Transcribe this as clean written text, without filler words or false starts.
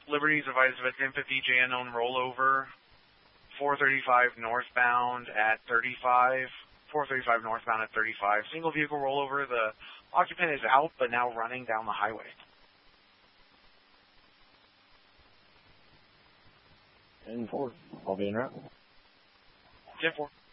Liberty's advised of a 1050J unknown rollover, 435 northbound at 35, 435 northbound at 35. Single vehicle rollover. The occupant is out, but now running down the highway. 10-4. I'll be en route. 10-4.